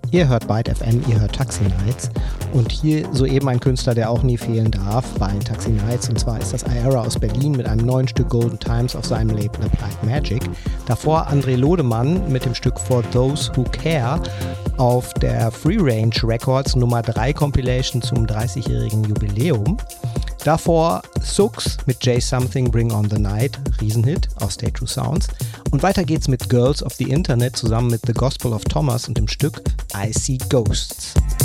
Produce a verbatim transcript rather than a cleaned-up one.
Ihr hört Byte F M, ihr hört Taxi Nights und hier soeben ein Künstler, der auch nie fehlen darf bei Taxi Nights, und zwar ist das Ayara aus Berlin mit einem neuen Stück Golden Times auf seinem Label Applied Magic. Davor André Lodemann mit dem Stück For Those Who Care auf der Free Range Records Nummer drei Compilation zum dreißigjährigen Jubiläum. Davor Sux mit J Something Bring on the Night, Riesenhit auf Stay True Sounds. Und weiter geht's mit Girls of the Internet zusammen mit The Gospel of Thomas und dem Stück I See Ghosts.